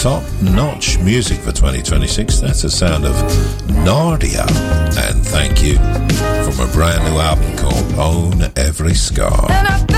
top-notch music for 2026. That's the sound of Nardia. And thank you from a brand new album called Own Every Scar.